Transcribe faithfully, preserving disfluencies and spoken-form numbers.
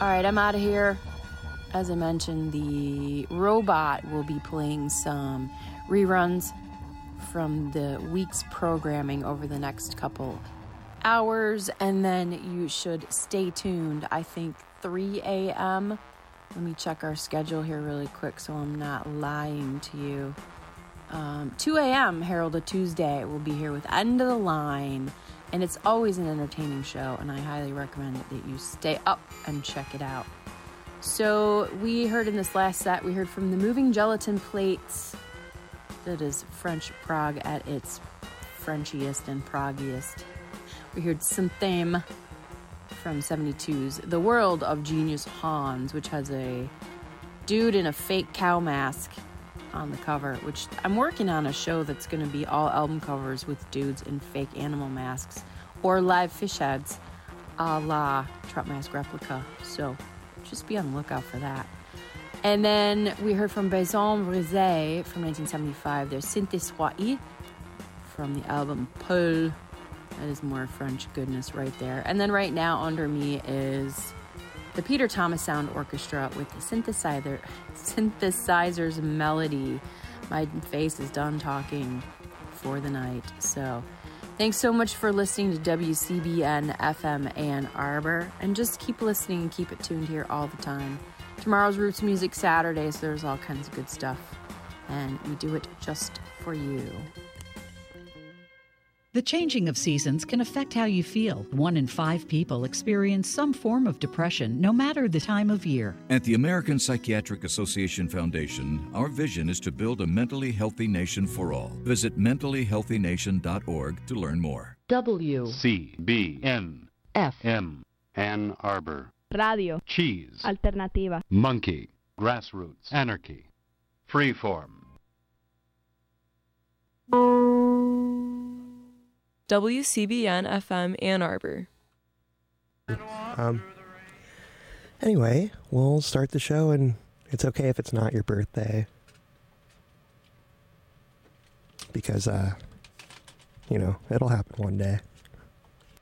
All right, I'm out of here. As I mentioned, the robot will be playing some reruns from the week's programming over the next couple hours, and then you should stay tuned. I think three a.m. Let me check our schedule here really quick so I'm not lying to you. Um, two a.m. Herald of Tuesday will be here with End of the Line, and it's always an entertaining show, and I highly recommend that you stay up and check it out. So we heard in this last set, we heard from the Moving Gelatin Plates. That is French Prague at its Frenchiest and proggiest. We heard Syntheme from seventy-two's The World of Genius Hans, which has a dude in a fake cow mask on the cover, which I'm working on a show that's going to be all album covers with dudes in fake animal masks or live fish heads a la Trout Mask Replica. So just be on the lookout for that. And then we heard from Baison Brisé from nineteen seventy-five. There's Synthé Soie from the album Paul. That is more French goodness right there. And then right now under me is the Peter Thomas Sound Orchestra with the synthesizer, synthesizer's melody. My face is done talking for the night. So thanks so much for listening to W C B N F M Ann Arbor. And just keep listening and keep it tuned here all the time. Tomorrow's Roots Music Saturday, so there's all kinds of good stuff. And we do it just for you. The changing of seasons can affect how you feel. One in five people experience some form of depression, no matter the time of year. At the American Psychiatric Association Foundation, our vision is to build a mentally healthy nation for all. Visit mentally healthy nation dot org to learn more. W C B N F M Ann Arbor. Radio. Cheese. Alternativa. Monkey. Grassroots. Anarchy. Freeform. W C B N F M Ann Arbor. Um. Anyway, we'll start the show, and it's okay if it's not your birthday. Because, uh, you know, it'll happen one day.